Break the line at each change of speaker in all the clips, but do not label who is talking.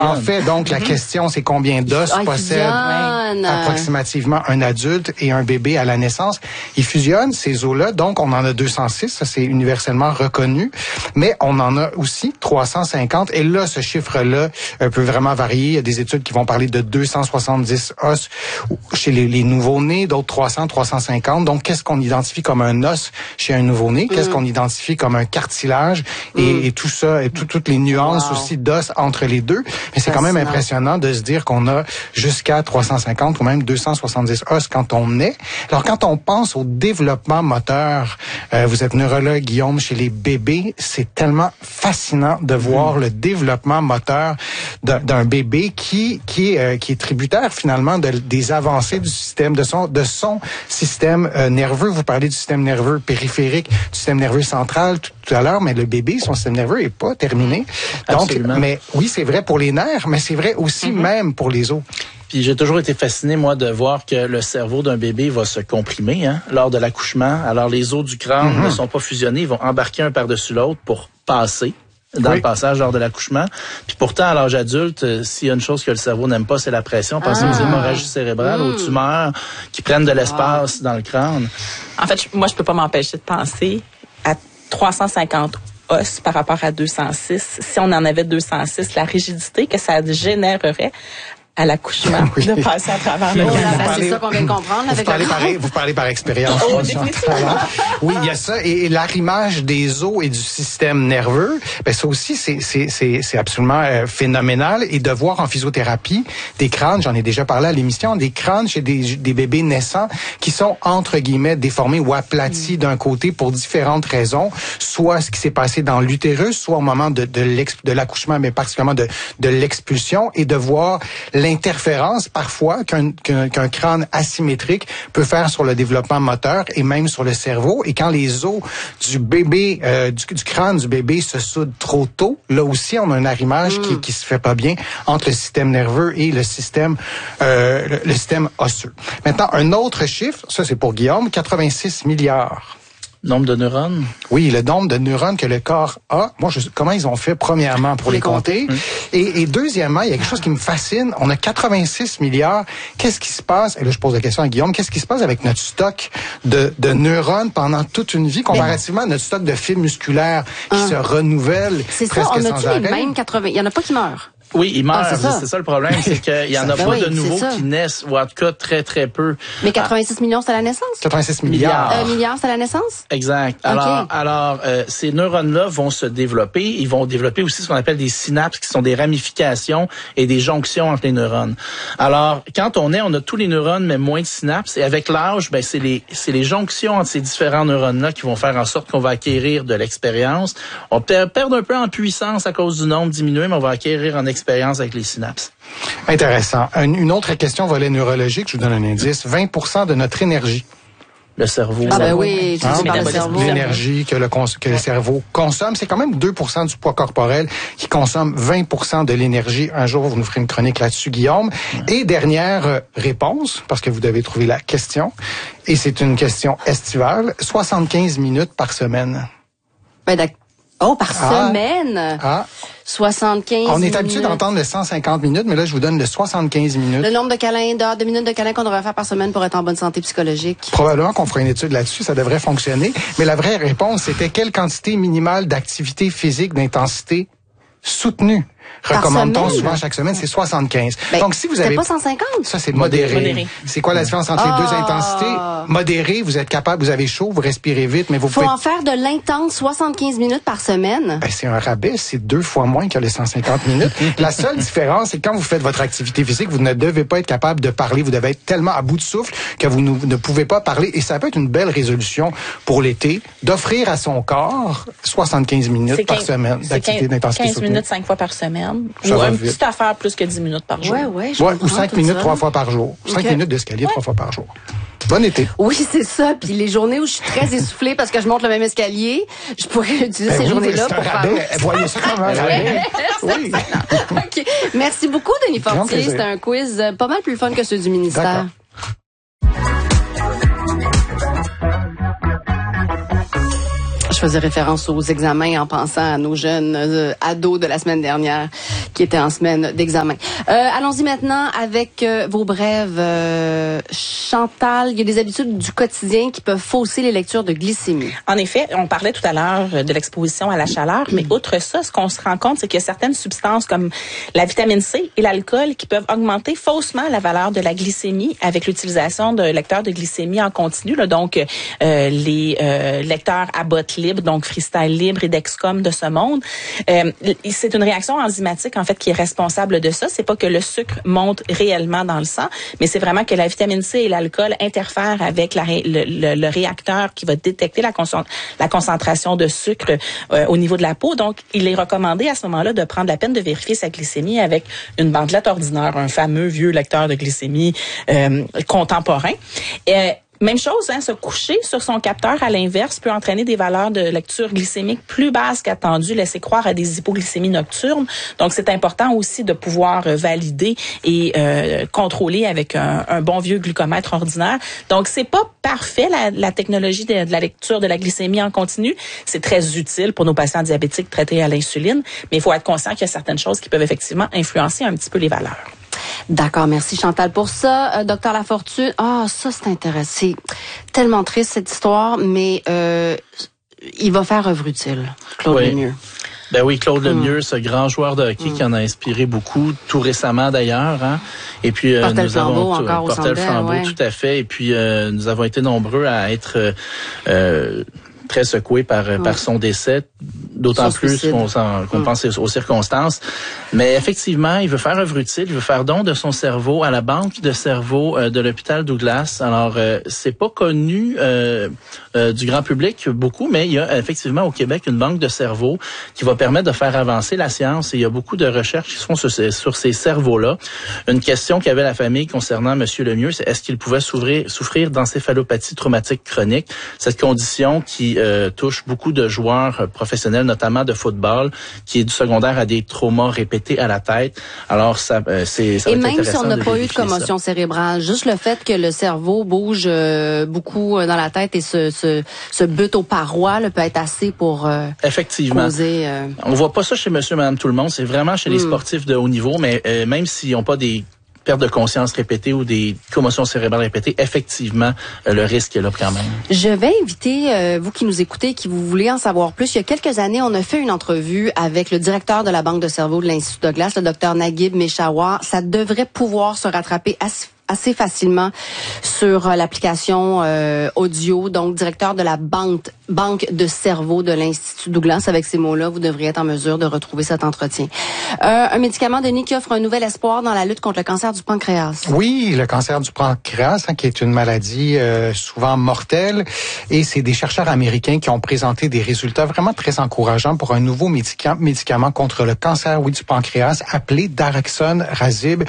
En fait, donc, la question, c'est combien d'os possède approximativement un adulte et un bébé à la naissance. Ils fusionnent ces os-là, donc on en a 206, ça c'est universellement reconnu, mais on en a aussi 350, et là, ce chiffre-là peut vraiment varier. Il y a des études qui vont parler de 270 os chez les nouveau-nés, d'autres 300, 350. Donc, qu'est-ce qu'on identifie comme un os chez un nouveau-né? Qu'est-ce qu'on identifie comme un cartilage? Et tout ça, et toutes les nuances aussi d'os entre les deux. Mais c'est quand même impressionnant de se dire qu'on a jusqu'à 350 ou même 270 os quand on naît. Alors, quand on pense au développement moteur, vous êtes neurologue, Guillaume, chez les bébés, c'est tellement fascinant de voir le développement moteur d'un bébé qui est tributaire finalement des avancées du système, de son système nerveux. Vous parlez du système nerveux périphérique, du système nerveux central tout à l'heure, mais le bébé, son système nerveux est pas terminé. Donc,
absolument.
mais oui, c'est vrai pour les nerfs, mais c'est vrai aussi même pour les os.
Puis j'ai toujours été fasciné, moi, de voir que le cerveau d'un bébé va se comprimer lors de l'accouchement. Alors, les os du crâne ne sont pas fusionnés, ils vont embarquer un par-dessus l'autre pour passer dans le passage lors de l'accouchement. Puis pourtant, à l'âge adulte, s'il y a une chose que le cerveau n'aime pas, c'est la pression. Pensez aux hémorragies cérébrales, aux tumeurs qui prennent de l'espace dans le crâne.
En fait, moi, je peux pas m'empêcher de penser à 350 os par rapport à 206. Si on en avait 206, la rigidité que ça générerait à l'accouchement, de passer à travers le
c'est ça qu'on vient de comprendre.
Vous parlez par expérience. Oui, il y a ça. Et l'arrimage des os et du système nerveux, ben ça aussi, c'est absolument phénoménal. Et de voir en physiothérapie des crânes, j'en ai déjà parlé à l'émission, des crânes chez des bébés naissants qui sont, entre guillemets, déformés ou aplatis d'un côté pour différentes raisons. Soit ce qui s'est passé dans l'utérus, soit au moment de l'accouchement, mais particulièrement de l'expulsion, et de voir l'interférence parfois qu'un crâne asymétrique peut faire sur le développement moteur et même sur le cerveau. Et quand les os du bébé, du crâne du bébé se soudent trop tôt, là aussi on a un arrimage qui se fait pas bien entre le système nerveux et le système osseux. Maintenant, un autre chiffre, ça c'est pour Guillaume, 86 milliards.
Nombre de neurones?
Oui, le nombre de neurones que le corps a. Moi, comment ils ont fait premièrement pour les compter. Et deuxièmement, il y a quelque chose qui me fascine. On a 86 milliards. Qu'est-ce qui se passe? Et là, je pose la question à Guillaume. Qu'est-ce qui se passe avec notre stock de neurones pendant toute une vie comparativement à notre stock de fibres musculaires qui se renouvellent presque sans arrêt?
C'est ça, on a-tu les mêmes 80? Il y en a pas qui meurent.
Oui, ils meurent. C'est ça le problème, c'est qu'il y en a pas de nouveaux qui naissent, ou en tout cas très, très peu.
Mais 86 millions, c'est à la naissance?
86 milliards.
Milliards, c'est à la naissance?
Exact. Alors, ces neurones-là vont se développer. Ils vont développer aussi ce qu'on appelle des synapses, qui sont des ramifications et des jonctions entre les neurones. Alors, quand on a tous les neurones, mais moins de synapses. Et avec l'âge, ben, c'est les jonctions entre ces différents neurones-là qui vont faire en sorte qu'on va acquérir de l'expérience. On peut perdre un peu en puissance à cause du nombre diminué, mais on va acquérir en expérience avec les synapses.
Intéressant. Une autre question, volet neurologique, je vous donne un indice. 20% de notre énergie.
Le cerveau.
Ah ben oui,
l'énergie que le cerveau consomme, c'est quand même 2% du poids corporel qui consomme 20% de l'énergie. Un jour, vous nous ferez une chronique là-dessus, Guillaume. Et dernière réponse, parce que vous devez trouver la question, et c'est une question estivale, 75 minutes par semaine.
Ben d'accord. Oh, par semaine? 75
On est habitué d'entendre le 150 minutes, mais là, je vous donne le 75 minutes.
Le nombre de câlins, de minutes de câlins qu'on devrait faire par semaine pour être en bonne santé psychologique.
Probablement qu'on fera une étude là-dessus, ça devrait fonctionner. Mais la vraie réponse, c'était quelle quantité minimale d'activité physique d'intensité soutenue recommande-t-on souvent chaque semaine? C'est 75. Donc, si vous avez...
C'est pas 150?
Ça, c'est modéré. C'est quoi la différence entre les deux intensités? Modéré, vous êtes capable, vous avez chaud, vous respirez vite, mais vous
pouvez... Faut en faire de l'intense 75 minutes par semaine?
Ben, c'est un rabais, c'est 2 fois moins que les 150 minutes. La seule différence, c'est que quand vous faites votre activité physique, vous ne devez pas être capable de parler. Vous devez être tellement à bout de souffle que vous ne pouvez pas parler. Et ça peut être une belle résolution pour l'été, d'offrir à son corps 75 minutes par semaine d'activité d'intensité soutenue.
15 minutes 5 fois par semaine. Ou une petite affaire plus que 10 minutes par jour.
Ou 5 minutes 3 fois par jour. 5 minutes d'escalier 3 fois par jour. Bon été.
Oui, c'est ça. Puis les journées où je suis très essoufflée parce que je monte le même escalier, je pourrais utiliser ces journées-là pour faire...
Voyez ça comme un rabais. Oui.
OK. Merci beaucoup, Denis Fortier. C'était un quiz pas mal plus fun que ceux du ministère. Je faisais référence aux examens en pensant à nos jeunes ados de la semaine dernière qui étaient en semaine d'examen. Allons-y maintenant avec vos brèves. Chantal, il y a des habitudes du quotidien qui peuvent fausser les lectures de glycémie.
En effet, on parlait tout à l'heure de l'exposition à la chaleur, mais outre ça, ce qu'on se rend compte, c'est qu'il y a certaines substances comme la vitamine C et l'alcool qui peuvent augmenter faussement la valeur de la glycémie avec l'utilisation de lecteurs de glycémie en continu. Là, donc, les lecteurs Abbott Libre, donc Freestyle Libre et Dexcom de ce monde. C'est une réaction enzymatique, en fait, qui est responsable de ça. C'est pas que le sucre monte réellement dans le sang, mais c'est vraiment que la vitamine C et l'alcool interfèrent avec le réacteur qui va détecter la concentration de sucre au niveau de la peau. Donc, il est recommandé à ce moment-là de prendre la peine de vérifier sa glycémie avec une bandelette ordinaire, un fameux vieux lecteur de glycémie contemporain. Même chose, se coucher sur son capteur à l'inverse peut entraîner des valeurs de lecture glycémique plus basses qu'attendues, laisser croire à des hypoglycémies nocturnes. Donc, c'est important aussi de pouvoir valider et contrôler avec un bon vieux glucomètre ordinaire. Donc, c'est pas parfait la technologie de la lecture de la glycémie en continu. C'est très utile pour nos patients diabétiques traités à l'insuline, mais il faut être conscient qu'il y a certaines choses qui peuvent effectivement influencer un petit peu les valeurs.
D'accord, merci Chantal pour ça. Docteur Lafortune, ça c'est intéressant. C'est tellement triste cette histoire, mais il va faire œuvre utile, Claude Lemieux.
Ben oui, Claude Lemieux, ce grand joueur de hockey qui en a inspiré beaucoup, tout récemment d'ailleurs. Hein? Et puis
portait le flambeau encore au Centre Bell,
tout à fait. Et puis nous avons été nombreux à être très secoué par son décès, d'autant plus qu'on pense aux circonstances. Mais effectivement, il veut faire œuvre utile, il veut faire don de son cerveau à la banque de cerveau de l'hôpital Douglas. Alors, c'est pas connu du grand public beaucoup, mais il y a effectivement au Québec une banque de cerveau qui va permettre de faire avancer la science, et il y a beaucoup de recherches qui se font sur ces cerveaux-là. Une question qu'avait la famille concernant M. Lemieux, c'est est-ce qu'il pouvait souffrir d'encéphalopathie traumatique chronique, cette condition qui touche beaucoup de joueurs professionnels, notamment de football, qui est du secondaire à des traumas répétés à la tête. Alors, ça va être intéressant.
Et même si on n'a pas eu de commotion cérébrale, juste le fait que le cerveau bouge beaucoup dans la tête et se bute aux parois peut être assez pour
effectivement
causer...
On voit pas ça chez monsieur, madame, tout le monde. C'est vraiment chez les sportifs de haut niveau, mais même s'ils n'ont pas des pertes de conscience répétées ou des commotions cérébrales répétées, effectivement, le risque est là quand même.
Je vais inviter, vous qui nous écoutez, qui vous voulez en savoir plus. Il y a quelques années, on a fait une entrevue avec le directeur de la Banque de cerveau de l'Institut Douglas, le Dr Naguib Meshawar. Ça devrait pouvoir se rattraper assez facilement sur l'application audio. Donc, directeur de la banque de cerveau de l'Institut Douglas. Avec ces mots-là, vous devriez être en mesure de retrouver cet entretien. Un médicament, Denis, qui offre un nouvel espoir dans la lutte contre le cancer du pancréas.
Oui, le cancer du pancréas, qui est une maladie souvent mortelle. Et c'est des chercheurs américains qui ont présenté des résultats vraiment très encourageants pour un nouveau médicament contre le cancer du pancréas appelé daraxonrasib.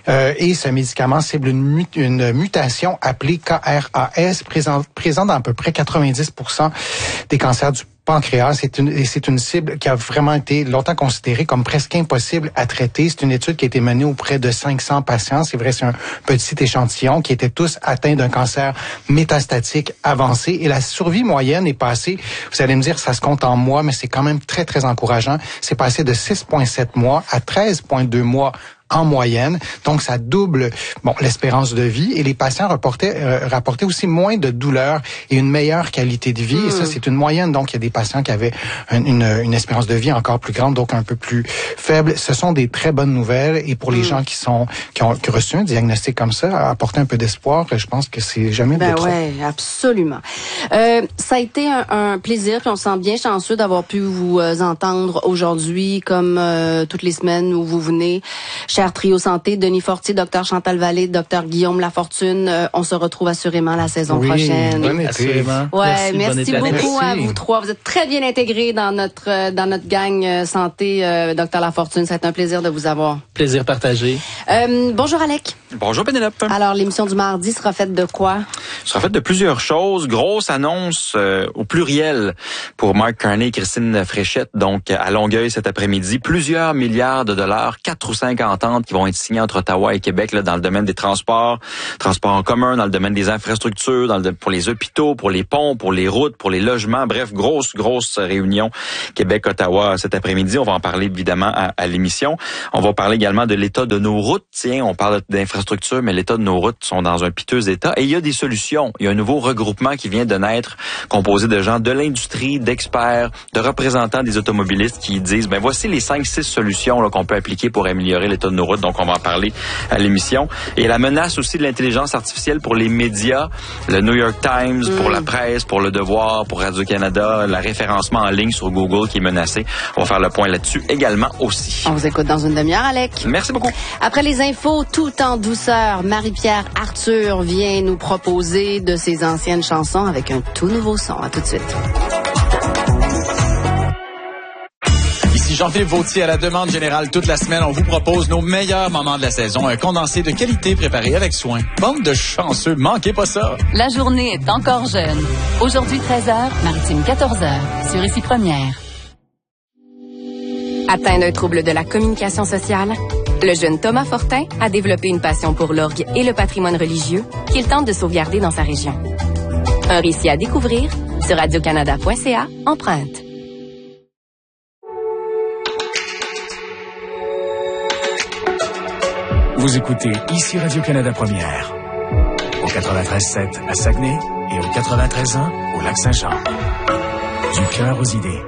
Et ce médicament cible une mutation appelée KRAS présente dans à peu près 90% des cancers du pancréas. C'est une cible qui a vraiment été longtemps considérée comme presque impossible à traiter. C'est une étude qui a été menée auprès de 500 patients. C'est vrai, c'est un petit échantillon qui étaient tous atteints d'un cancer métastatique avancé. Et la survie moyenne est passée, vous allez me dire, ça se compte en mois, mais c'est quand même très, très encourageant. C'est passé de 6,7 mois à 13,2 mois en moyenne. Donc, ça double l'espérance de vie, et les patients rapportaient aussi moins de douleurs et une meilleure qualité de vie. Et ça, c'est une moyenne. Donc, il y a des patients qui avaient une espérance de vie encore plus grande, donc un peu plus faible. Ce sont des très bonnes nouvelles, et pour les gens qui ont reçu un diagnostic comme ça, apporter un peu d'espoir, je pense que c'est jamais de trop.
Ouais, absolument. Ça a été un plaisir, puis on se sent bien chanceux d'avoir pu vous entendre aujourd'hui, comme toutes les semaines où vous venez. Cher trio santé, Denis Fortier, Dr Chantal Vallée, Dr Guillaume Lafortune, on se retrouve assurément la saison prochaine.
Bon été.
Ouais, merci beaucoup à vous trois. Vous êtes très bien intégrés dans notre gang santé, Dr Lafortune. C'est un plaisir de vous avoir.
Plaisir partagé.
Bonjour Alec.
Bonjour Pénélope.
Alors, l'émission du mardi sera faite de quoi?
Sera faite de plusieurs choses. Grosse annonce au pluriel pour Mark Carney et Christine Fréchette, donc à Longueuil cet après-midi. Plusieurs milliards de dollars, 4 ou 5 ententes qui vont être signées entre Ottawa et Québec là, dans le domaine des transports en commun, dans le domaine des infrastructures, pour les hôpitaux, pour les ponts, pour les routes, pour les logements. Bref, grosse réunion Québec-Ottawa cet après-midi. On va en parler évidemment à l'émission. On va parler également de l'état de nos routes. Tiens, on parle d'infrastructures, mais l'état de nos routes sont dans un piteux état. Et il y a des solutions. Il y a un nouveau regroupement qui vient de naître, composé de gens de l'industrie, d'experts, de représentants des automobilistes qui disent, voici les 5-6 solutions là, qu'on peut appliquer pour améliorer l'état de nos routes. Donc, on va en parler à l'émission. Et la menace aussi de l'intelligence artificielle pour les médias, le New York Times, pour la presse, pour Le Devoir, pour Radio-Canada, le référencement en ligne sur Google qui est menacé. On va faire le point là-dessus également aussi.
On vous écoute dans une demi-heure, Alec.
Merci beaucoup.
Après les infos, tout en douceur, Marie-Pierre Arthur vient nous proposer de ses anciennes chansons avec un tout nouveau son. À tout de suite.
Ici Jean-Philippe Vautier à la demande générale toute la semaine. On vous propose nos meilleurs moments de la saison. Un condensé de qualité préparé avec soin. Bande de chanceux, manquez pas ça.
La journée est encore jeune. Aujourd'hui 13h, Maritime 14h, sur Ici Première.
Atteint d'un trouble de la communication sociale, le jeune Thomas Fortin a développé une passion pour l'orgue et le patrimoine religieux qu'il tente de sauvegarder dans sa région. Un récit à découvrir sur radiocanada.ca, empreinte.
Vous écoutez Ici Radio-Canada Première, au 93.7 à Saguenay et au 93.1 au Lac-Saint-Jean. Du cœur aux idées.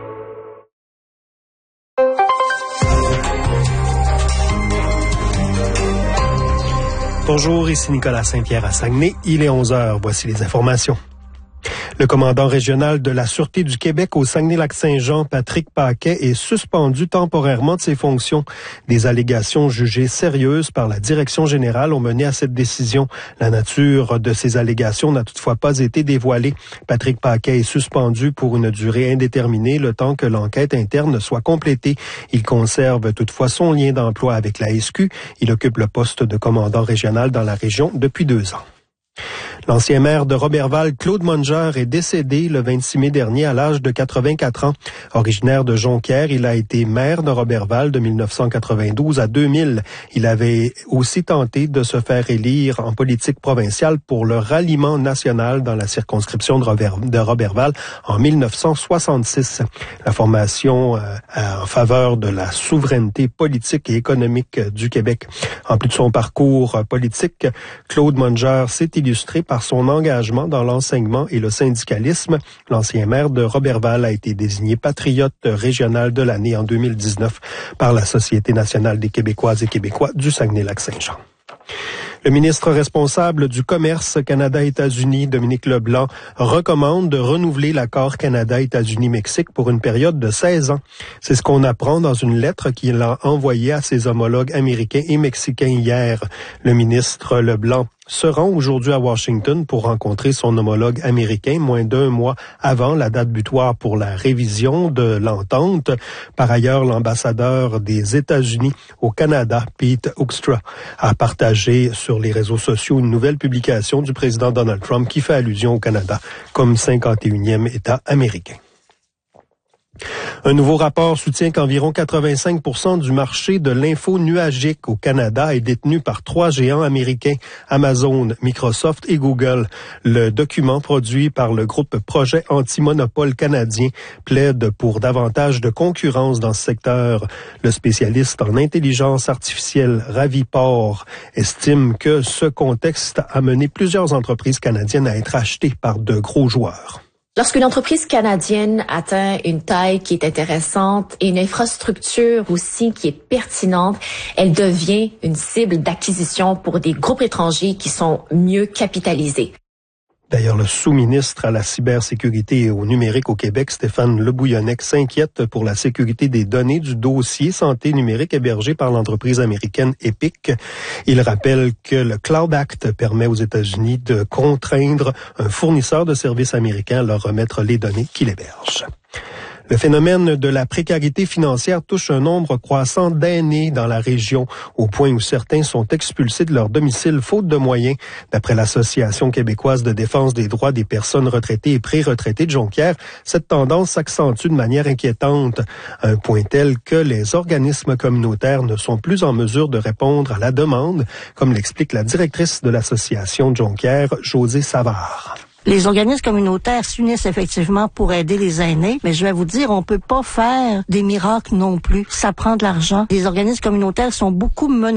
Bonjour, ici Nicolas Saint-Pierre à Saguenay. Il est 11h. Voici les informations. Le commandant régional de la Sûreté du Québec au Saguenay-Lac-Saint-Jean, Patrick Paquet, est suspendu temporairement de ses fonctions. Des allégations jugées sérieuses par la direction générale ont mené à cette décision. La nature de ces allégations n'a toutefois pas été dévoilée. Patrick Paquet est suspendu pour une durée indéterminée, le temps que l'enquête interne soit complétée. Il conserve toutefois son lien d'emploi avec la SQ. Il occupe le poste de commandant régional dans la région depuis 2 ans. L'ancien maire de Roberval, Claude Mongeard, est décédé le 26 mai dernier à l'âge de 84 ans. Originaire de Jonquière, il a été maire de Roberval de 1992 à 2000. Il avait aussi tenté de se faire élire en politique provinciale pour le ralliement national dans la circonscription de Roberval en 1966. La formation en faveur de la souveraineté politique et économique du Québec. En plus de son parcours politique, Claude Mongeard s'est illustré par son engagement dans l'enseignement et le syndicalisme. L'ancien maire de Roberval a été désigné patriote régional de l'année en 2019 par la Société nationale des Québécoises et Québécois du Saguenay-Lac-Saint-Jean. Le ministre responsable du commerce Canada-États-Unis, Dominique Leblanc, recommande de renouveler l'accord Canada-États-Unis-Mexique pour une période de 16 ans. C'est ce qu'on apprend dans une lettre qu'il a envoyée à ses homologues américains et mexicains hier. Le ministre Leblanc se rend aujourd'hui à Washington pour rencontrer son homologue américain moins d'1 mois avant la date butoir pour la révision de l'entente. Par ailleurs, l'ambassadeur des États-Unis au Canada, Pete Hoekstra, a partagé sur les réseaux sociaux une nouvelle publication du président Donald Trump qui fait allusion au Canada comme 51e État américain. Un nouveau rapport soutient qu'environ 85% du marché de l'info nuagique au Canada est détenu par 3 géants américains, Amazon, Microsoft et Google. Le document produit par le groupe Projet Anti-Monopole canadien plaide pour davantage de concurrence dans ce secteur. Le spécialiste en intelligence artificielle Ravi Por estime que ce contexte a mené plusieurs entreprises canadiennes à être achetées par de gros joueurs.
Lorsqu'une entreprise canadienne atteint une taille qui est intéressante et une infrastructure aussi qui est pertinente, elle devient une cible d'acquisition pour des groupes étrangers qui sont mieux capitalisés.
D'ailleurs, le sous-ministre à la cybersécurité et au numérique au Québec, Stéphane Lebouillonnec, s'inquiète pour la sécurité des données du dossier santé numérique hébergé par l'entreprise américaine Epic. Il rappelle que le Cloud Act permet aux États-Unis de contraindre un fournisseur de services américain à leur remettre les données qu'il héberge. Le phénomène de la précarité financière touche un nombre croissant d'aînés dans la région, au point où certains sont expulsés de leur domicile faute de moyens. D'après l'Association québécoise de défense des droits des personnes retraitées et pré-retraitées de Jonquière, cette tendance s'accentue de manière inquiétante, à un point tel que les organismes communautaires ne sont plus en mesure de répondre à la demande, comme l'explique la directrice de l'Association de Jonquière, Josée Savard.
Les organismes communautaires s'unissent effectivement pour aider les aînés, mais je vais vous dire, on peut pas faire des miracles non plus. Ça prend de l'argent. Les organismes communautaires sont beaucoup menacés